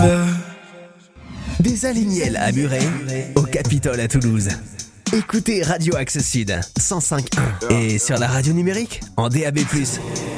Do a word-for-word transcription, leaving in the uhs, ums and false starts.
Des Aligniels à Muret, au Capitole à Toulouse. Écoutez Radio Axe Sud cent cinq point un et sur la radio numérique en D A B plus.